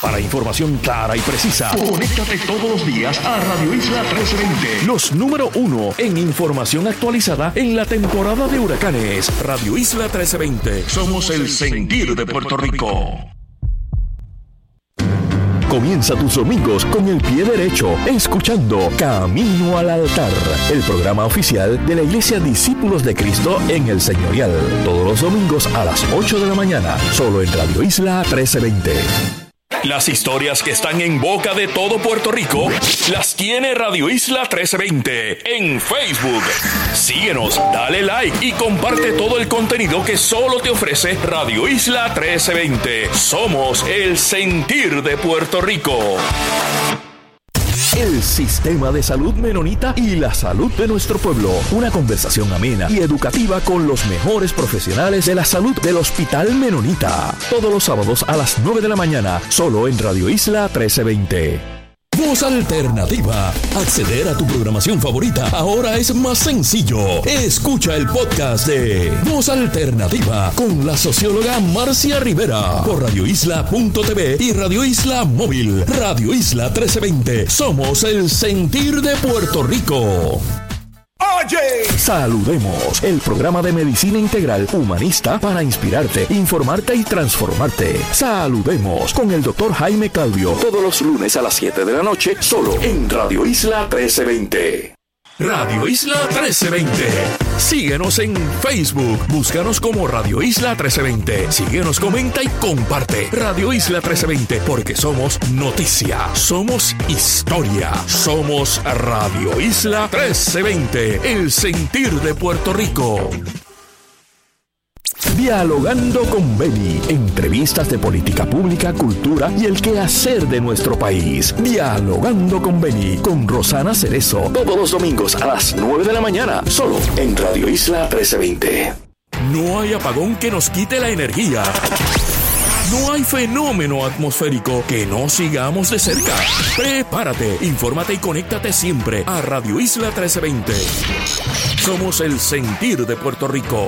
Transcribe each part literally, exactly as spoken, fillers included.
Para información clara y precisa, conéctate todos los días a Radio Isla trece veinte. Los número uno en información actualizada en la temporada de huracanes. Radio Isla trece veinte. Somos el sentir de Puerto Rico. Comienza tus domingos con el pie derecho, escuchando Camino al Altar, el programa oficial de la Iglesia Discípulos de Cristo en el Señorial. Todos los domingos a las ocho de la mañana, solo en Radio Isla trece veinte. Las historias que están en boca de todo Puerto Rico las tiene Radio Isla trece veinte en Facebook. Síguenos, dale like y comparte todo el contenido que solo te ofrece Radio Isla trece veinte. Somos el sentir de Puerto Rico. El sistema de salud menonita y la salud de nuestro pueblo. Una conversación amena y educativa con los mejores profesionales de la salud del Hospital Menonita. Todos los sábados a las nueve de la mañana, solo en Radio Isla trece veinte. Voz Alternativa. Acceder a tu programación favorita ahora es más sencillo. Escucha el podcast de Voz Alternativa con la socióloga Marcia Rivera por radio isla punto t v y Radio Isla Móvil. Radio Isla trece veinte. Somos el sentir de Puerto Rico. Oye, saludemos, el programa de medicina integral humanista para inspirarte, informarte y transformarte. Saludemos con el doctor Jaime Claudio, todos los lunes a las siete de la noche, solo en Radio Isla trece veinte. Radio Isla trece veinte. Síguenos en Facebook. Búscanos como Radio Isla trece veinte. Síguenos, comenta y comparte. Radio Isla trece veinte, porque somos noticia, somos historia, somos Radio Isla trece veinte, el sentir de Puerto Rico. Dialogando con Beni, entrevistas de política pública, cultura y el quehacer de nuestro país. Dialogando con Beni, con Rosana Cerezo, todos los domingos a las nueve de la mañana, solo en Radio Isla trece veinte. No hay apagón que nos quite la energía. No hay fenómeno atmosférico que no sigamos de cerca. Prepárate, infórmate y conéctate siempre a Radio Isla trece veinte. Somos el sentir de Puerto Rico.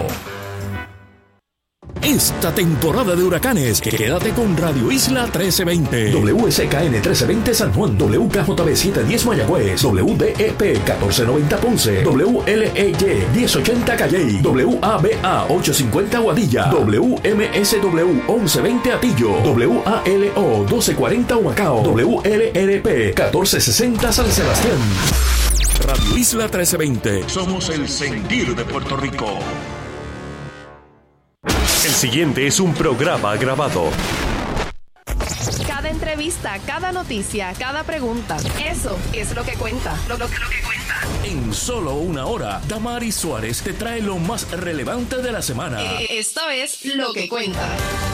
Esta temporada de huracanes, quédate con Radio Isla trece veinte. W S K N trece veinte San Juan, W K J B setecientos diez Mayagüez, W D E P catorce noventa Ponce, W L E Y diez ochenta Calley, W A B A ochocientos cincuenta Aguadilla, W M S W once veinte Atillo, W A L O doce cuarenta Humacao, W L R P catorce sesenta San Sebastián. Radio Isla trece veinte. Somos el sentir de Puerto Rico. El siguiente es un programa grabado. Cada entrevista, cada noticia, cada pregunta, eso es lo que cuenta. Lo, lo, lo que cuenta. En solo una hora, Damaris Suárez te trae lo más relevante de la semana. Eh, esto es Lo que Cuenta.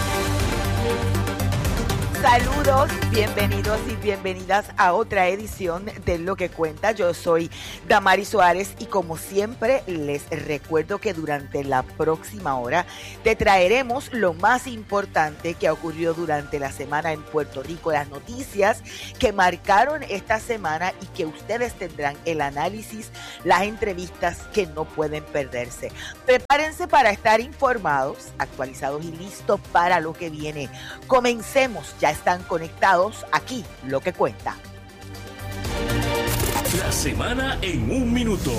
Saludos, bienvenidos y bienvenidas a otra edición de Lo que Cuenta. Yo soy Damaris Suárez y como siempre les recuerdo que durante la próxima hora te traeremos lo más importante que ha ocurrido durante la semana en Puerto Rico, las noticias que marcaron esta semana y que ustedes tendrán el análisis, las entrevistas que no pueden perderse. Prepárense para estar informados, actualizados y listos para lo que viene. Comencemos, ya están conectados aquí, Lo que Cuenta. La semana en un minuto.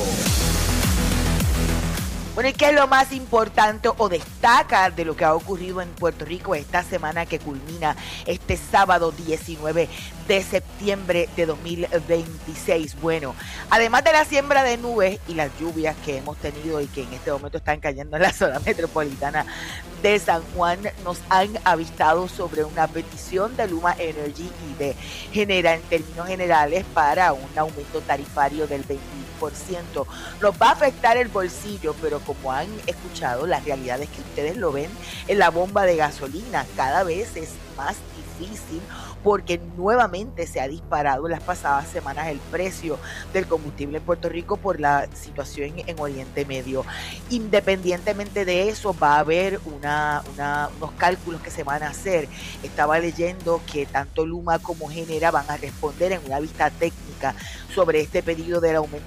Bueno, ¿y qué es lo más importante o destaca de lo que ha ocurrido en Puerto Rico esta semana que culmina este sábado diecinueve de septiembre de dos mil veintiséis? Bueno, además de la siembra de nubes y las lluvias que hemos tenido y que en este momento están cayendo en la zona metropolitana de San Juan, nos han avistado sobre una petición de Luma Energy y de Genera, en términos generales, para un aumento tarifario del veinte por ciento. Nos va a afectar el bolsillo, pero como han escuchado, la realidad es que ustedes lo ven en la bomba de gasolina. Cada vez es más difícil porque nuevamente se ha disparado en las pasadas semanas el precio del combustible en Puerto Rico por la situación en Oriente Medio. Independientemente de eso, va a haber una, una, unos cálculos que se van a hacer. Estaba leyendo que tanto Luma como Genera van a responder en una vista técnica sobre este pedido del aumento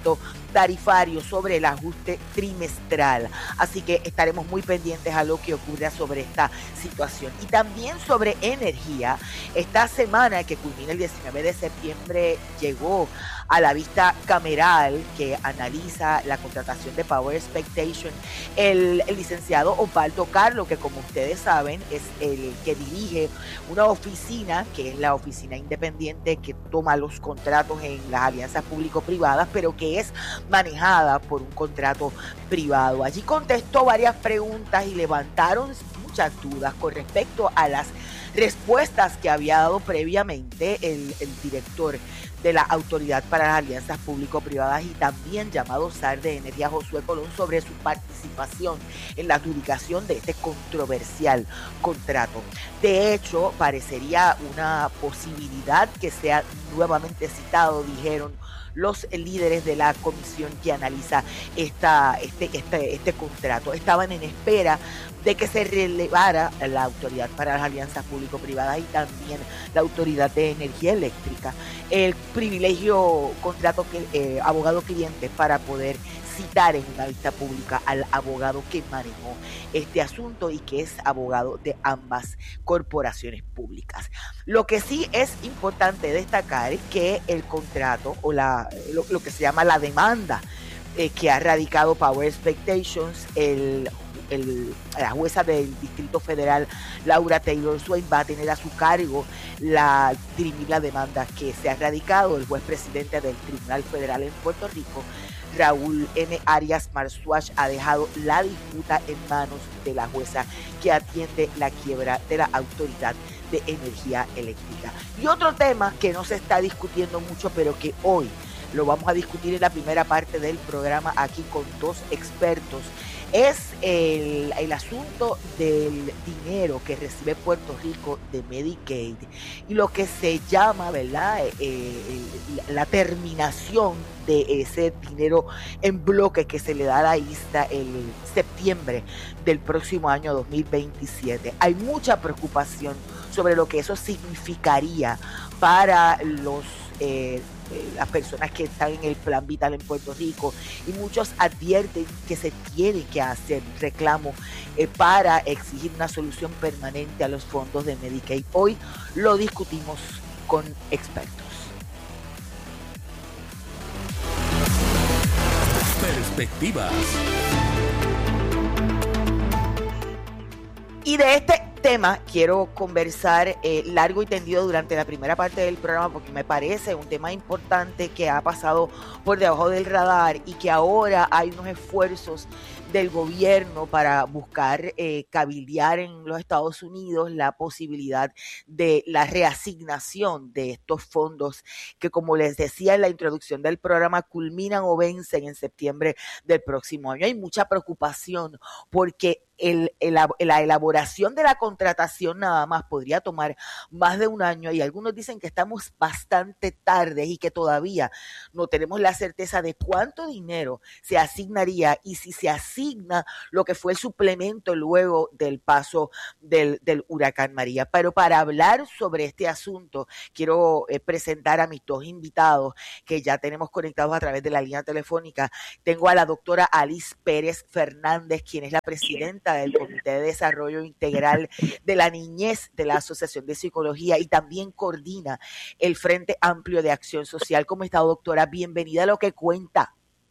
tarifario sobre el ajuste trimestral. Así que estaremos muy pendientes a lo que ocurra sobre esta situación. Y también sobre energía. Esta semana que culmina el diecinueve de septiembre llegó a la vista cameral que analiza la contratación de Power Expectation el, el licenciado Osvaldo Carlo, que como ustedes saben es el que dirige una oficina, que es la oficina independiente que toma los contratos en las alianzas público-privadas, pero que es manejada por un contrato privado. Allí contestó varias preguntas y levantaron muchas dudas con respecto a las respuestas que había dado previamente el, el director de la Autoridad para las Alianzas Público-Privadas y también llamado S A R de Energía, Josué Colón, sobre su participación en la adjudicación de este controversial contrato. De hecho, parecería una posibilidad que sea nuevamente citado, dijeron los líderes de la comisión que analiza esta, este, este, este contrato. Estaban en espera de que se relevara la Autoridad para las Alianzas Público-Privadas y también la Autoridad de Energía Eléctrica el privilegio contrato que, eh, abogado-cliente para poder citar en una vista pública al abogado que manejó este asunto y que es abogado de ambas corporaciones públicas. Lo que sí es importante destacar es que el contrato o la lo, lo que se llama la demanda eh, que ha radicado Power Expectations, el El, la jueza del Distrito Federal, Laura Taylor Swain, va a tener a su cargo la dirimir la demanda que se ha radicado. El juez presidente del Tribunal Federal en Puerto Rico, Raúl M. Arias Marzuach, ha dejado la disputa en manos de la jueza que atiende la quiebra de la Autoridad de Energía Eléctrica. Y otro tema que no se está discutiendo mucho, pero que hoy lo vamos a discutir en la primera parte del programa aquí con dos expertos, es el, el asunto del dinero que recibe Puerto Rico de Medicaid y lo que se llama, ¿verdad?, eh, el, la terminación de ese dinero en bloque que se le da a la isla el septiembre del próximo año dos mil veintisiete. Hay mucha preocupación sobre lo que eso significaría para los eh, Eh, las personas que están en el plan vital en Puerto Rico, y muchos advierten que se tiene que hacer reclamo eh, para exigir una solución permanente a los fondos de Medicaid. Hoy lo discutimos con expertos. Perspectivas. Y de este tema quiero conversar eh, largo y tendido durante la primera parte del programa, porque me parece un tema importante que ha pasado por debajo del radar y que ahora hay unos esfuerzos del gobierno para buscar eh, cabildear en los Estados Unidos la posibilidad de la reasignación de estos fondos que, como les decía en la introducción del programa, culminan o vencen en septiembre del próximo año. Hay mucha preocupación porque El, el, la elaboración de la contratación nada más podría tomar más de un año, y algunos dicen que estamos bastante tarde y que todavía no tenemos la certeza de cuánto dinero se asignaría y si se asigna lo que fue el suplemento luego del paso del, del huracán María. Pero para hablar sobre este asunto quiero eh, presentar a mis dos invitados que ya tenemos conectados a través de la línea telefónica. Tengo a la doctora Alice Pérez Fernández, quien es la presidenta del Comité de Desarrollo Integral de la Niñez de la Asociación de Psicología y también coordina el Frente Amplio de Acción Social. ¿Cómo está, doctora? Bienvenida a Lo que Cuenta.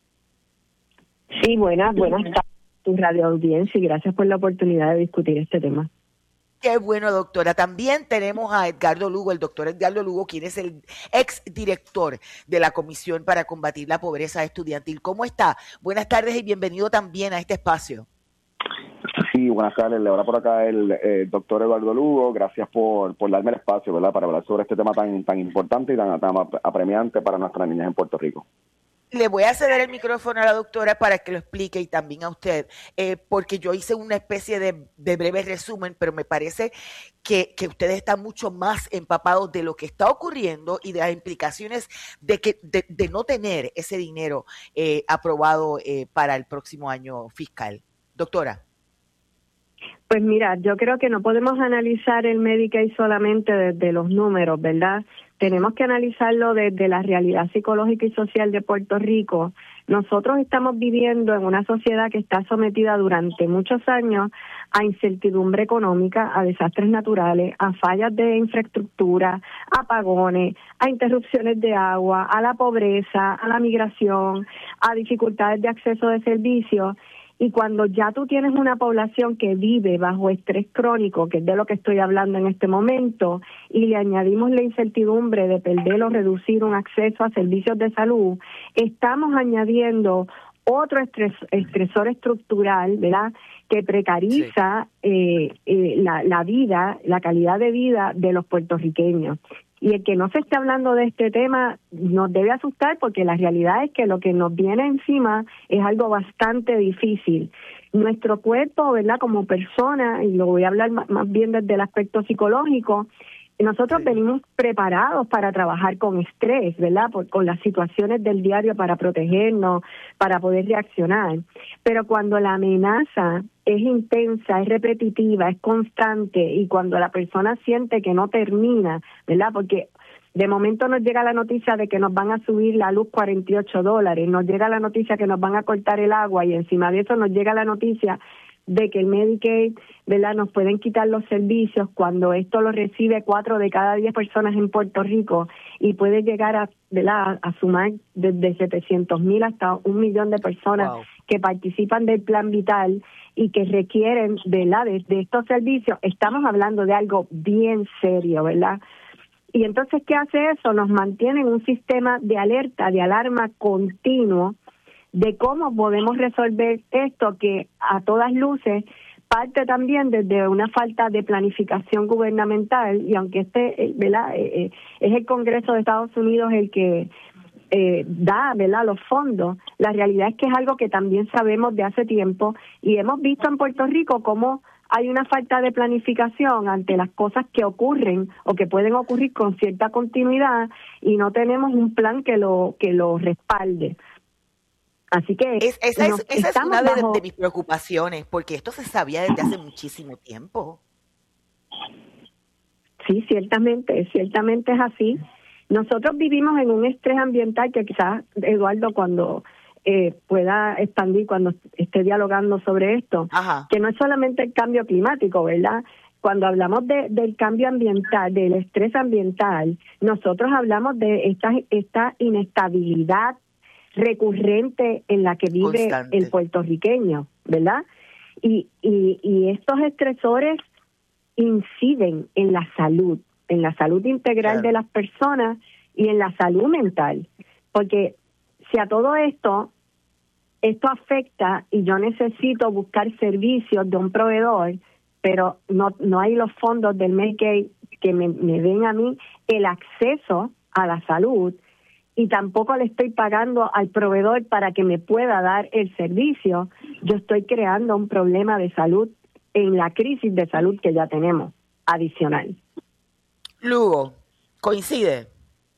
Sí, buenas, buenas tardes, tu radio audiencia, y gracias por la oportunidad de discutir este tema. Qué bueno, doctora. También tenemos a Edgardo Lugo, el doctor Edgardo Lugo, quien es el exdirector de la Comisión para Combatir la Pobreza Estudiantil. ¿Cómo está? Buenas tardes y bienvenido también a este espacio. Sí, buenas tardes. Le habla por acá el eh, doctor Eduardo Lugo. Gracias por, por darme el espacio, ¿verdad?, para hablar sobre este tema tan tan importante y tan, tan apremiante para nuestras niñas en Puerto Rico. Le voy a ceder el micrófono a la doctora para que lo explique, y también a usted, eh, porque yo hice una especie de, de breve resumen, pero me parece que, que ustedes están mucho más empapados de lo que está ocurriendo y de las implicaciones de que de, de no tener ese dinero eh, aprobado eh, para el próximo año fiscal. Doctora. Pues mira, yo creo que no podemos analizar el Medicaid solamente desde los números, ¿verdad? Tenemos que analizarlo desde la realidad psicológica y social de Puerto Rico, Nosotros estamos viviendo en una sociedad que está sometida durante muchos años a incertidumbre económica, a desastres naturales, a fallas de infraestructura, a apagones, a interrupciones de agua, a la pobreza, a la migración, a dificultades de acceso de servicios. Y cuando ya tú tienes una población que vive bajo estrés crónico, que es de lo que estoy hablando en este momento, y le añadimos la incertidumbre de perder o reducir un acceso a servicios de salud, estamos añadiendo otro estres, estresor estructural, ¿verdad?, que precariza sí. eh, eh, la, la vida, la calidad de vida de los puertorriqueños. Y el que no se esté hablando de este tema nos debe asustar, porque la realidad es que lo que nos viene encima es algo bastante difícil. Nuestro cuerpo, ¿verdad?, como persona, y lo voy a hablar más, más bien desde el aspecto psicológico, nosotros sí. venimos preparados para trabajar con estrés, ¿verdad?, Por, con las situaciones del diario para protegernos, para poder reaccionar. Pero cuando la amenaza es intensa, es repetitiva, es constante, y cuando la persona siente que no termina, ¿verdad?, porque de momento nos llega la noticia de que nos van a subir la luz cuarenta y ocho dólares, nos llega la noticia que nos van a cortar el agua, y encima de eso nos llega la noticia de que el Medicaid, ¿verdad?, nos pueden quitar los servicios, cuando esto lo recibe cuatro de cada diez personas en Puerto Rico, y puede llegar a, ¿verdad?, a sumar desde setecientos mil hasta un millón de personas wow. que participan del Plan Vital y que requieren, ¿verdad?, de, de estos servicios. Estamos hablando de algo bien serio, ¿verdad? Y entonces, ¿qué hace eso? Nos mantiene en un sistema de alerta, de alarma continuo, de cómo podemos resolver esto, que a todas luces parte también desde una falta de planificación gubernamental. Y aunque este, ¿verdad?, eh, es el Congreso de Estados Unidos el que eh, da, ¿verdad?, los fondos, la realidad es que es algo que también sabemos de hace tiempo, y hemos visto en Puerto Rico cómo hay una falta de planificación ante las cosas que ocurren o que pueden ocurrir con cierta continuidad, y no tenemos un plan que lo que lo respalde. Así que es, esa, es, esa es una de, bajo... de mis preocupaciones, porque esto se sabía desde hace muchísimo tiempo. Sí, ciertamente, ciertamente es así. Nosotros vivimos en un estrés ambiental que quizás Eduardo cuando eh, pueda expandir, cuando esté dialogando sobre esto, Ajá. que no es solamente el cambio climático, ¿verdad? Cuando hablamos de, del cambio ambiental, del estrés ambiental, nosotros hablamos de esta, esta inestabilidad recurrente en la que vive Constante. el puertorriqueño, ¿verdad? Y, y, y estos estresores inciden en la salud, en la salud integral claro. de las personas y en la salud mental, porque si a todo esto, esto afecta y yo necesito buscar servicios de un proveedor, pero no, no hay los fondos del Medicaid que me, me den a mí el acceso a la salud, y tampoco le estoy pagando al proveedor para que me pueda dar el servicio, yo estoy creando un problema de salud en la crisis de salud que ya tenemos, adicional. Lugo, ¿coincide?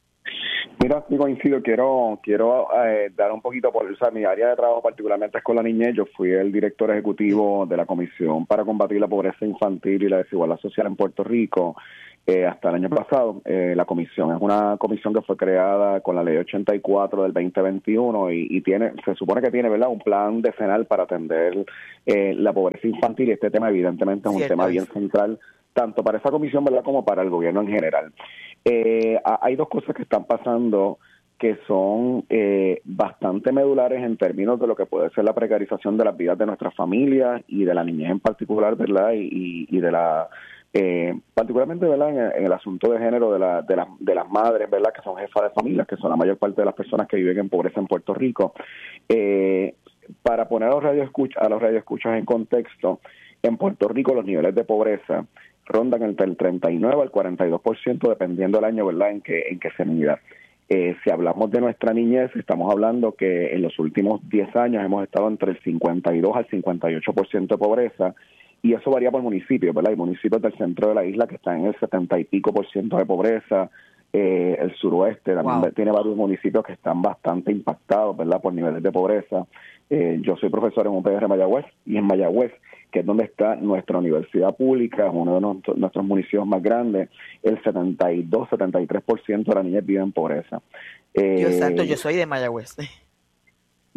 Mira, sí coincido. Quiero quiero eh, dar un poquito por... O sea, mi área de trabajo particularmente es con la niñez. Yo fui el director ejecutivo de la Comisión para combatir la pobreza infantil y la desigualdad social en Puerto Rico eh, hasta el año pasado. Eh, la comisión es una comisión que fue creada con la ley ochenta y cuatro del veinte veintiuno y, y tiene, se supone que tiene, ¿verdad?, un plan decenal para atender eh, la pobreza infantil, y este tema evidentemente es un Cierto tema es. bien central tanto para esa comisión, ¿verdad?, como para el gobierno en general. Eh, hay dos cosas que están pasando que son eh, bastante medulares en términos de lo que puede ser la precarización de las vidas de nuestras familias y de la niñez en particular, ¿verdad?, y, y de la eh, particularmente, ¿verdad?, en el, en el asunto de género de, la, de, la, de las madres, ¿verdad?, que son jefas de familias, que son la mayor parte de las personas que viven en pobreza en Puerto Rico. Eh, para poner a los radioescuchas, a los radioescuchas en contexto, en Puerto Rico los niveles de pobreza rondan entre el treinta y nueve al cuarenta y dos por ciento dependiendo del año, ¿verdad?, en que en que se mida. Eh, si hablamos de nuestra niñez, estamos hablando que en los últimos diez años hemos estado entre el cincuenta y dos al cincuenta y ocho por ciento de pobreza, y eso varía por municipios, ¿verdad? Hay municipios del centro de la isla que están en el setenta y pico por ciento de pobreza, eh, el suroeste también wow. tiene varios municipios que están bastante impactados, ¿verdad?, por niveles de pobreza. Eh, yo soy profesor en U P R Mayagüez, y en Mayagüez, que es donde está nuestra universidad pública, uno de nuestros, nuestros municipios más grandes, el setenta y dos, setenta y tres por ciento de la niñez vive en pobreza. Eh, Dios santo, yo soy de Mayagüez.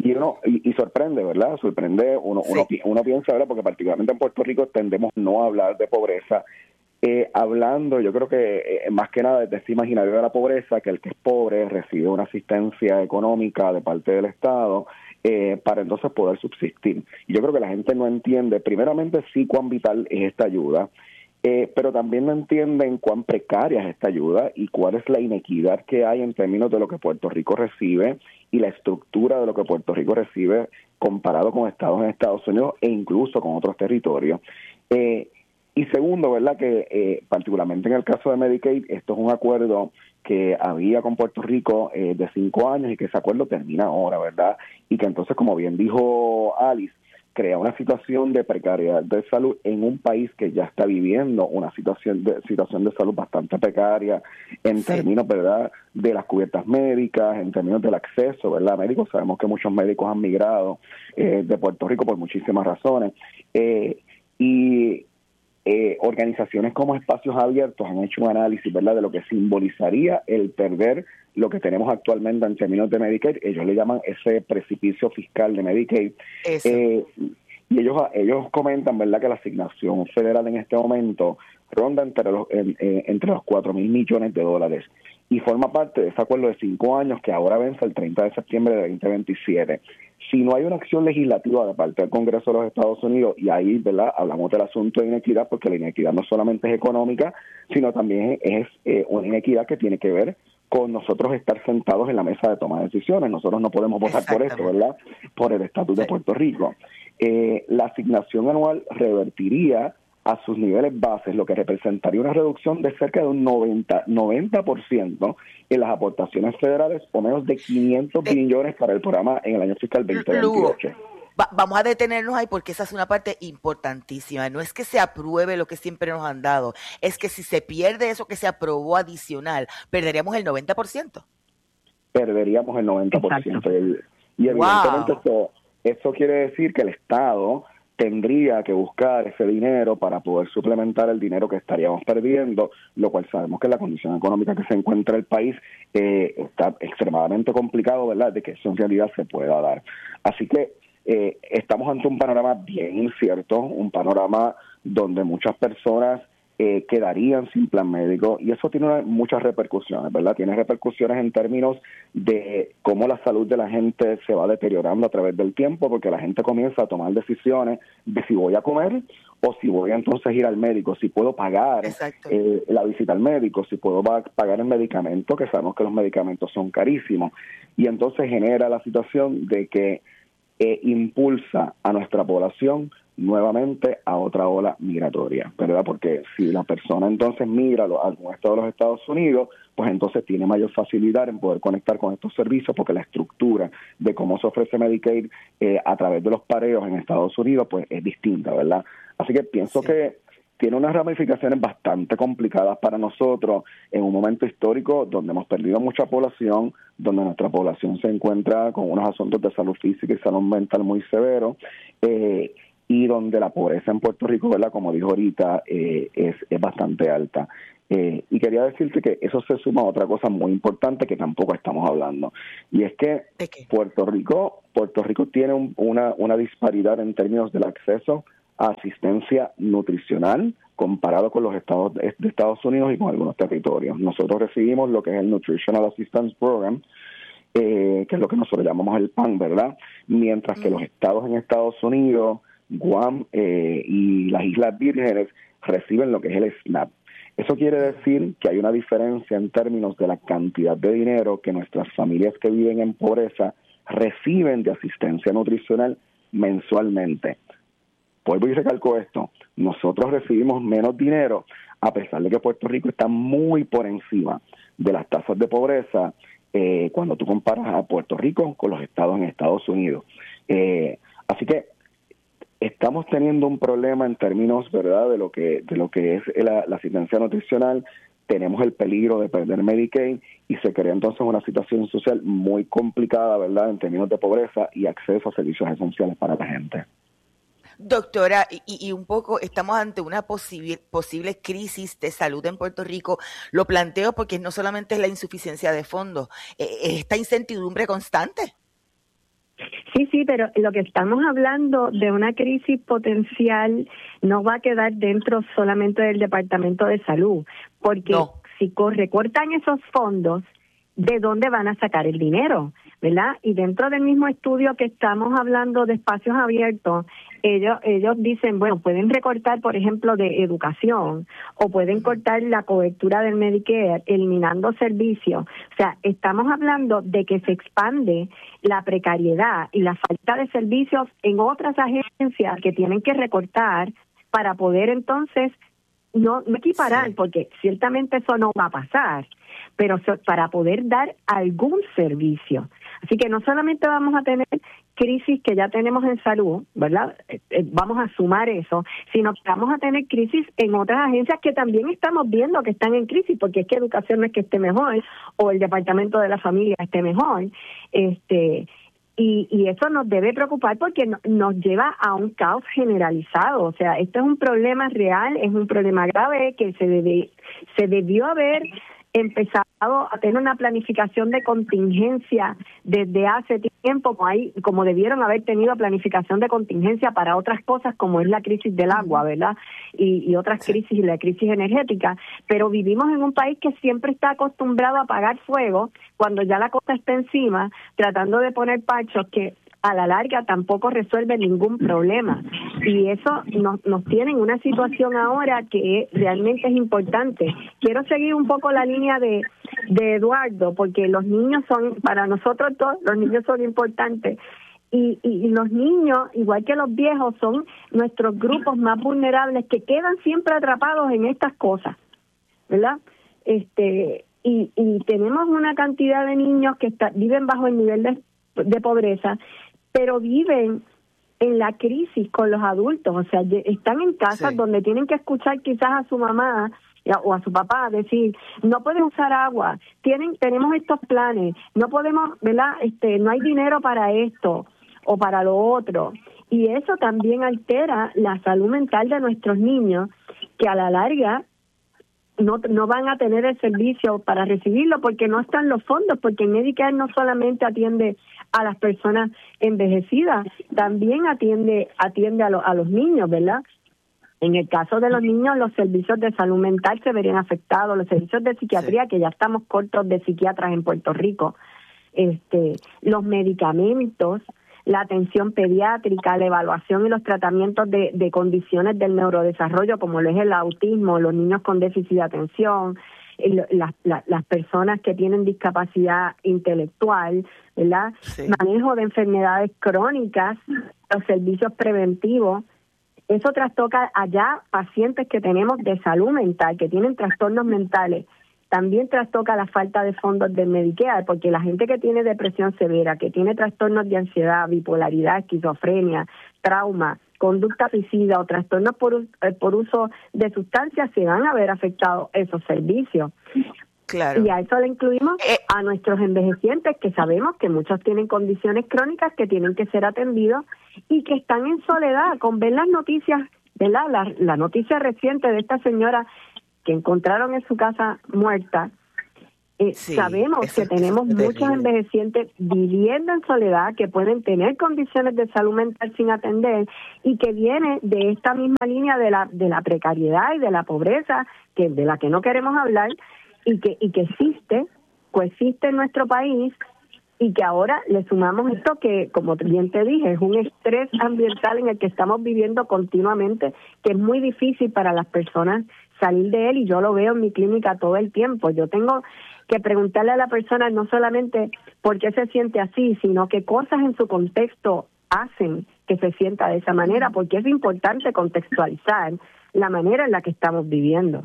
Y uno y, y sorprende, ¿verdad? Sorprende, uno, Sí. uno, uno piensa, ¿verdad? Porque particularmente en Puerto Rico tendemos no a hablar de pobreza. Eh, hablando, yo creo que eh, más que nada desde ese imaginario de la pobreza, que el que es pobre recibe una asistencia económica de parte del Estado eh, para entonces poder subsistir. Y yo creo que la gente no entiende, primeramente sí cuán vital es esta ayuda, eh, pero también no entienden cuán precaria es esta ayuda y cuál es la inequidad que hay en términos de lo que Puerto Rico recibe y la estructura de lo que Puerto Rico recibe comparado con estados en Estados Unidos e incluso con otros territorios. Eh, Y segundo, ¿verdad? Que eh, particularmente en el caso de Medicaid, esto es un acuerdo que había con Puerto Rico eh, de cinco años y que ese acuerdo termina ahora, ¿verdad? Y que entonces, como bien dijo Alice, crea una situación de precariedad de salud en un país que ya está viviendo una situación de situación de salud bastante precaria en sí. términos, ¿verdad?, de las cubiertas médicas, en términos del acceso, ¿verdad?, médicos. Sabemos que muchos médicos han migrado eh, de Puerto Rico por muchísimas razones. Eh, y Eh, organizaciones como Espacios Abiertos han hecho un análisis, ¿verdad?, de lo que simbolizaría el perder lo que tenemos actualmente en términos de Medicaid. Ellos le llaman ese precipicio fiscal de Medicaid. Eh, y ellos ellos comentan, ¿verdad?, que la asignación federal en este momento ronda entre los en, en, entre los cuatro mil millones de dólares y forma parte de ese acuerdo de cinco años que ahora vence el treinta de septiembre de veinte veintisiete. Si no hay una acción legislativa de parte del Congreso de los Estados Unidos, y ahí, ¿verdad?, hablamos del asunto de inequidad, porque la inequidad no solamente es económica, sino también es eh, una inequidad que tiene que ver con nosotros estar sentados en la mesa de toma de decisiones. Nosotros no podemos votar por esto, ¿verdad?, por el estatus de Puerto Rico. Eh, la asignación anual revertiría a sus niveles bases, lo que representaría una reducción de cerca de un noventa por ciento en las aportaciones federales, o menos de quinientos millones para el programa en el año fiscal veinte veintiocho. Va, vamos a detenernos ahí porque esa es una parte importantísima. No es que se apruebe lo que siempre nos han dado, es que si se pierde eso que se aprobó adicional, perderíamos el noventa por ciento. Perderíamos el noventa por ciento. Exacto. Y evidentemente wow. eso, eso quiere decir que el Estado tendría que buscar ese dinero para poder suplementar el dinero que estaríamos perdiendo, lo cual sabemos que la condición económica que se encuentra el país eh, está extremadamente complicado, ¿verdad?, de que eso en realidad se pueda dar. Así que eh, estamos ante un panorama bien incierto, un panorama donde muchas personas eh, quedarían sin plan médico, y eso tiene una, muchas repercusiones, ¿verdad? Tiene repercusiones en términos de cómo la salud de la gente se va deteriorando a través del tiempo, porque la gente comienza a tomar decisiones de si voy a comer o si voy a entonces ir al médico, si puedo pagar eh, la visita al médico, si puedo pagar el medicamento, que sabemos que los medicamentos son carísimos, y entonces genera la situación de que eh, impulsa a nuestra población nuevamente a otra ola migratoria, ¿verdad? Porque si la persona entonces migra a algún estado de los Estados Unidos, pues entonces tiene mayor facilidad en poder conectar con estos servicios, porque la estructura de cómo se ofrece Medicaid eh, a través de los pareos en Estados Unidos, pues es distinta, ¿verdad? Así que pienso sí. que tiene unas ramificaciones bastante complicadas para nosotros en un momento histórico donde hemos perdido mucha población, donde nuestra población se encuentra con unos asuntos de salud física y salud mental muy severos, eh, y donde la pobreza en Puerto Rico, ¿verdad?, como dijo ahorita, eh, es, es bastante alta. Eh, y quería decirte que eso se suma a otra cosa muy importante que tampoco estamos hablando, y es que Puerto Rico Puerto Rico tiene un, una, una disparidad en términos del acceso a asistencia nutricional comparado con los estados de, de Estados Unidos y con algunos territorios. Nosotros recibimos lo que es el Nutritional Assistance Program, eh, que es lo que nosotros llamamos el P A N, ¿verdad? Mientras que los estados en Estados Unidos, Guam eh, y las Islas Vírgenes reciben lo que es el S NAP. Eso quiere decir que hay una diferencia en términos de la cantidad de dinero que nuestras familias que viven en pobreza reciben de asistencia nutricional mensualmente. Vuelvo y recalco esto, nosotros recibimos menos dinero a pesar de que Puerto Rico está muy por encima de las tasas de pobreza eh, cuando tú comparas a Puerto Rico con los estados en Estados Unidos. Eh, así que estamos teniendo un problema en términos, ¿verdad?, de lo que de lo que es la, la asistencia nutricional. Tenemos el peligro de perder Medicaid y se crea entonces una situación social muy complicada, ¿verdad?, en términos de pobreza y acceso a servicios esenciales para la gente. Doctora, y, y un poco estamos ante una posible, posible crisis de salud en Puerto Rico. Lo planteo porque no solamente es la insuficiencia de fondos, eh, esta incertidumbre constante. Sí, sí, pero lo que estamos hablando de una crisis potencial no va a quedar dentro solamente del Departamento de Salud, porque no. si recortan esos fondos, ¿de dónde van a sacar el dinero? ¿Verdad? Y dentro del mismo estudio que estamos hablando de espacios abiertos, ellos ellos dicen, bueno, pueden recortar, por ejemplo, de educación, o pueden cortar la cobertura del Medicare, eliminando servicios. O sea, estamos hablando de que se expande la precariedad y la falta de servicios en otras agencias que tienen que recortar para poder entonces no, no equiparar, sí. porque ciertamente eso no va a pasar, pero para poder dar algún servicio. Así que no solamente vamos a tener crisis que ya tenemos en salud, ¿verdad? Eh, eh, vamos a sumar eso, sino que vamos a tener crisis en otras agencias que también estamos viendo que están en crisis, porque es que educación no es que esté mejor, o el departamento de la familia esté mejor, este y, y eso nos debe preocupar porque no, nos lleva a un caos generalizado. O sea, esto es un problema real, es un problema grave que se debe, se debió haber empezado a tener una planificación de contingencia desde hace tiempo, como, hay, como debieron haber tenido planificación de contingencia para otras cosas como es la crisis del agua, ¿verdad? Y, y otras crisis, y la crisis energética, pero vivimos en un país que siempre está acostumbrado a apagar fuego cuando ya la cosa está encima, tratando de poner parchos que a la larga tampoco resuelve ningún problema. Y eso nos, nos tiene en una situación ahora que realmente es importante. Quiero seguir un poco la línea de, de Eduardo, porque los niños son, para nosotros todos, los niños son importantes. Y, y, y los niños, igual que los viejos, son nuestros grupos más vulnerables que quedan siempre atrapados en estas cosas, ¿verdad? Este y, y tenemos una cantidad de niños que está, viven bajo el nivel de, de pobreza, pero viven en la crisis con los adultos, o sea, están en casas sí. donde tienen que escuchar quizás a su mamá o a su papá decir, no pueden usar agua, tienen tenemos estos planes, no podemos, ¿verdad? Este, no hay dinero para esto o para lo otro. Y eso también altera la salud mental de nuestros niños, que a la larga no no van a tener el servicio para recibirlo porque no están los fondos, porque Medicare no solamente atiende a las personas envejecidas, también atiende atiende a, lo, a los niños, ¿verdad? En el caso de los niños, los servicios de salud mental se verían afectados, los servicios de psiquiatría, sí. que ya estamos cortos de psiquiatras en Puerto Rico, este, los medicamentos, la atención pediátrica, la evaluación y los tratamientos de, de condiciones del neurodesarrollo, como lo es el autismo, los niños con déficit de atención, el, la, la, las personas que tienen discapacidad intelectual, ¿verdad? Sí. Manejo de enfermedades crónicas, los servicios preventivos. Eso trastoca allá pacientes que tenemos de salud mental, que tienen trastornos mentales. También trastoca la falta de fondos del Medicare, porque la gente que tiene depresión severa, que tiene trastornos de ansiedad, bipolaridad, esquizofrenia, trauma, conducta suicida o trastornos por, por uso de sustancias, se van a ver afectados esos servicios. Claro. Y a eso le incluimos eh, a nuestros envejecientes, que sabemos que muchos tienen condiciones crónicas que tienen que ser atendidos y que están en soledad. Con ver las noticias, ¿verdad? La, la noticia reciente de esta señora que encontraron en su casa muerta, eh, sí, sabemos eso, que tenemos muchos envejecientes viviendo en soledad, que pueden tener condiciones de salud mental sin atender y que viene de esta misma línea de la de la precariedad y de la pobreza, que de la que no queremos hablar, y que y que existe, coexiste en nuestro país, y que ahora le sumamos esto que, como bien te dije, es un estrés ambiental en el que estamos viviendo continuamente, que es muy difícil para las personas salir de él, y yo lo veo en mi clínica todo el tiempo. Yo tengo que preguntarle a la persona no solamente por qué se siente así, sino qué cosas en su contexto hacen que se sienta de esa manera, porque es importante contextualizar la manera en la que estamos viviendo.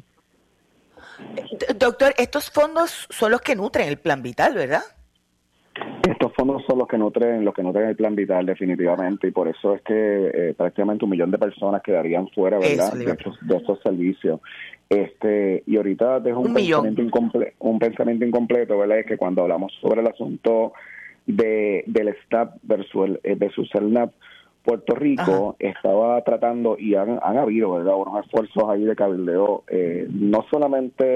Doctor, estos fondos son los que nutren el Plan Vital, ¿verdad? Estos fondos son los que nutren, los que nutren el Plan Vital, definitivamente, y por eso es que eh, prácticamente un millón de personas quedarían fuera, ¿verdad?, de estos, de estos servicios. Este y ahorita dejo un, un pensamiento incomple- un pensamiento incompleto, ¿verdad? Es que cuando hablamos sobre el asunto de del S N A P versus el, versus el N A P, Puerto Rico Ajá. estaba tratando, y han, han habido, ¿verdad?, unos esfuerzos ahí de cabildeo, eh, no solamente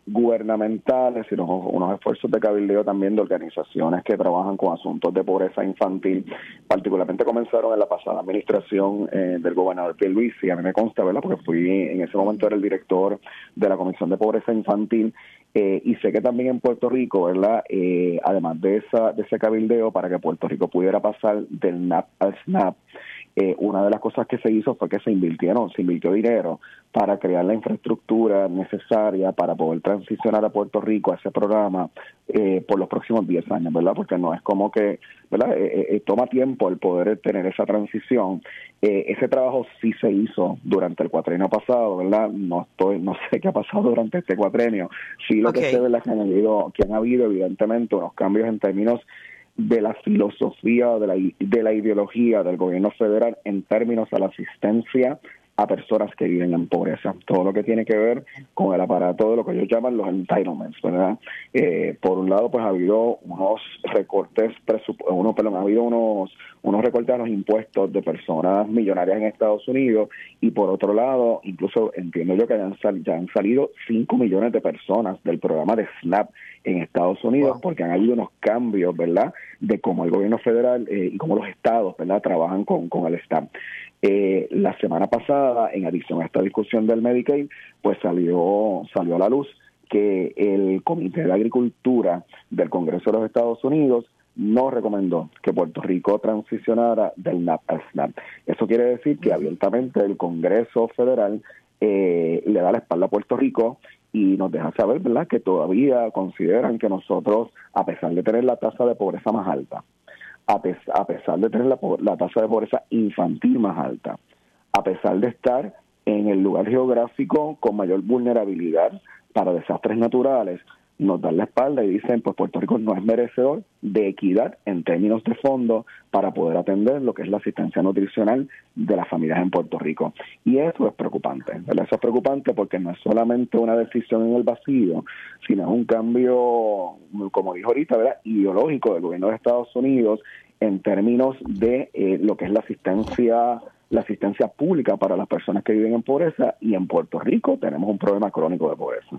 gubernamentales y unos, unos esfuerzos de cabildeo también de organizaciones que trabajan con asuntos de pobreza infantil. Particularmente comenzaron en la pasada administración eh, del gobernador Pierluisi, a mí me consta, ¿verdad? Porque fui, en ese momento era el director de la Comisión de Pobreza Infantil, eh, y sé que también en Puerto Rico, ¿verdad? Eh, además de esa de ese cabildeo para que Puerto Rico pudiera pasar del N A P al SNAP, Eh, una de las cosas que se hizo fue que se invirtieron, se invirtió dinero para crear la infraestructura necesaria para poder transicionar a Puerto Rico a ese programa eh, por los próximos diez años, ¿verdad? Porque no es como que, ¿verdad? Eh, eh, toma tiempo el poder tener esa transición. Eh, ese trabajo sí se hizo durante el cuatrenio pasado, ¿verdad? No estoy, no sé qué ha pasado durante este cuatrenio. Sí, lo okay. que sé, ¿verdad? Que han habido, que han habido evidentemente unos cambios en términos de la filosofía, de la, de la ideología del gobierno federal en términos a la asistencia a personas que viven en pobreza. Todo lo que tiene que ver con el aparato de lo que ellos llaman los entitlements, ¿verdad? Eh, por un lado, pues ha habido unos recortes, presup- uno, perdón, ha habido unos, unos recortes a los impuestos de personas millonarias en Estados Unidos, y por otro lado, incluso entiendo yo que ya han, sal- ya han salido cinco millones de personas del programa de SNAP en Estados Unidos, wow. porque han habido unos cambios, ¿verdad?, de cómo el gobierno federal eh, y cómo los estados, ¿verdad?, trabajan con, con el SNAP. Eh, la semana pasada, en adición a esta discusión del Medicaid, pues salió salió a la luz que el Comité de Agricultura del Congreso de los Estados Unidos no recomendó que Puerto Rico transicionara del N A P al SNAP. Eso quiere decir que abiertamente el Congreso Federal eh, le da la espalda a Puerto Rico y nos deja saber, ¿verdad?, que todavía consideran que nosotros, a pesar de tener la tasa de pobreza más alta, a, pes- a pesar de tener la, la tasa de pobreza infantil más alta, a pesar de estar en el lugar geográfico con mayor vulnerabilidad para desastres naturales, nos dan la espalda y dicen, pues Puerto Rico no es merecedor de equidad en términos de fondos para poder atender lo que es la asistencia nutricional de las familias en Puerto Rico. Y eso es preocupante, ¿verdad? Eso es preocupante porque no es solamente una decisión en el vacío, sino es un cambio, como dijo ahorita, ¿verdad?, ideológico del gobierno de Estados Unidos en términos de eh, lo que es la asistencia la asistencia pública para las personas que viven en pobreza, y en Puerto Rico tenemos un problema crónico de pobreza.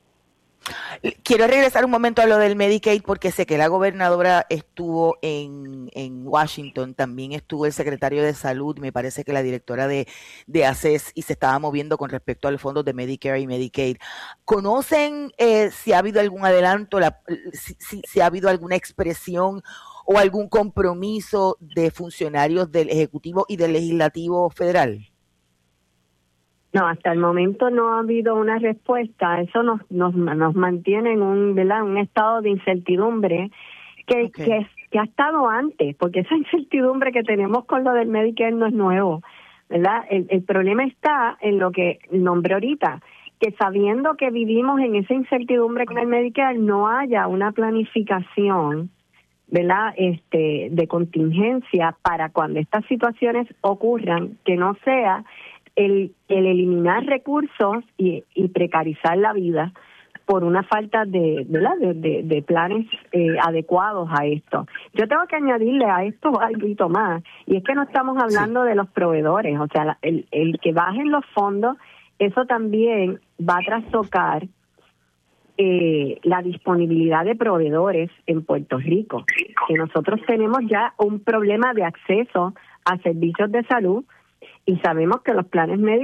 Quiero regresar un momento a lo del Medicaid, porque sé que la gobernadora estuvo en, en Washington, también estuvo el secretario de Salud, me parece que la directora de, de ACES, y se estaba moviendo con respecto al fondo de Medicare y Medicaid. ¿Conocen eh, si ha habido algún adelanto, la, si, si, si ha habido alguna expresión o algún compromiso de funcionarios del Ejecutivo y del Legislativo Federal? No, hasta el momento no ha habido una respuesta. Eso nos nos, nos mantiene en un, ¿verdad?, un estado de incertidumbre que, okay. que, que ha estado antes, porque esa incertidumbre que tenemos con lo del Medicare no es nuevo, ¿verdad? El, el problema está en lo que nombré ahorita, que sabiendo que vivimos en esa incertidumbre con el Medicare, no haya una planificación, ¿verdad?, este, de contingencia para cuando estas situaciones ocurran, que no sea El, el eliminar recursos y, y precarizar la vida por una falta de, ¿verdad?, de, de, de planes eh, adecuados a esto. Yo tengo que añadirle a esto algo más, y es que no estamos hablando sí. de los proveedores, o sea, el, el que bajen los fondos, eso también va a trastocar eh, la disponibilidad de proveedores en Puerto Rico, que nosotros tenemos ya un problema de acceso a servicios de salud. Y sabemos que los planes médicos